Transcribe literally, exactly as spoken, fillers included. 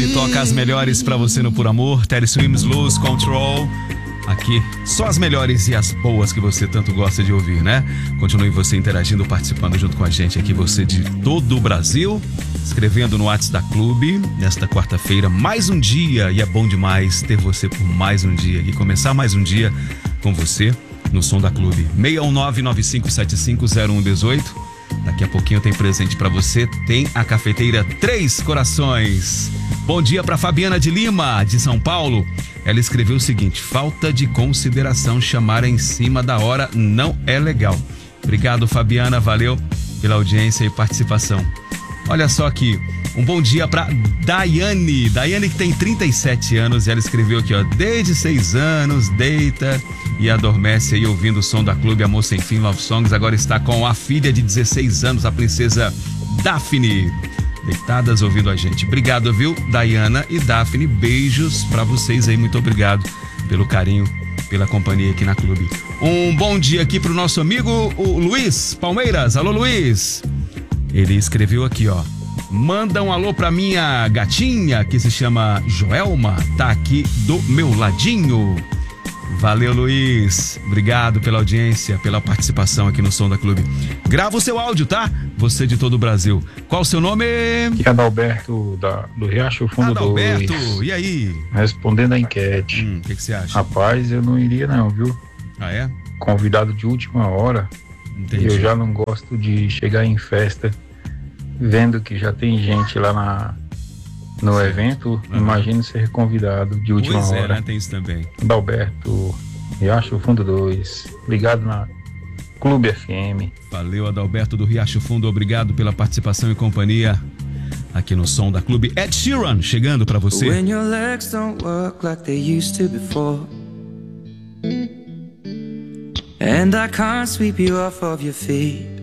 toca as melhores pra você no Por Amor. Teddy Swims, Lose Control. Aqui, só as melhores e as boas que você tanto gosta de ouvir, né? Continue você interagindo, participando junto com a gente aqui, você de todo o Brasil, escrevendo no WhatsApp da Clube, nesta quarta-feira, mais um dia, e é bom demais ter você por mais um dia e começar mais um dia com você no Som da Clube. seis um nove, nove cinco sete cinco, zero um um oito. Daqui a pouquinho tem presente pra você, tem a cafeteira Três Corações. Bom dia pra Fabiana de Lima, de São Paulo. Ela escreveu o seguinte: falta de consideração, chamar em cima da hora não é legal. Obrigado, Fabiana, valeu pela audiência e participação. Olha só aqui, um bom dia pra Daiane, Daiane que tem trinta e sete anos, e ela escreveu aqui, ó: desde seis anos, deita e adormece aí ouvindo o Som da Clube, Amor Sem Fim, Love Songs. Agora está com a filha de dezesseis anos, a princesa Daphne, deitadas ouvindo a gente. Obrigado, viu, Dayana e Daphne, beijos pra vocês aí, muito obrigado pelo carinho, pela companhia aqui na Clube. Um bom dia aqui pro nosso amigo, o Luiz Palmeiras. Alô, Luiz. Ele escreveu aqui, ó: manda um alô pra minha gatinha, que se chama Joelma, tá aqui do meu ladinho. Valeu, Luiz. Obrigado pela audiência, pela participação aqui no Som da Clube. Grava o seu áudio, tá? Você de todo o Brasil. Qual o seu nome? Aqui é Adalberto, da, do Riacho Fundo dois. Adalberto, e aí? Respondendo a enquete. Hum, o que, que você acha? Rapaz, eu não iria não, viu? Ah, é? Convidado de última hora. Entendi. Eu já não gosto de chegar em festa vendo que já tem gente lá na, no Sim. evento. Uhum. Imagino ser convidado de última pois hora. É, né? Tem isso também. Adalberto, Riacho Fundo dois. Ligado na Clube F M. Valeu, Adalberto do Riacho Fundo. Obrigado pela participação e companhia aqui no Som da Clube. Ed Sheeran chegando pra você. When your legs don't work like they used to before, and I can't sweep you off of your feet,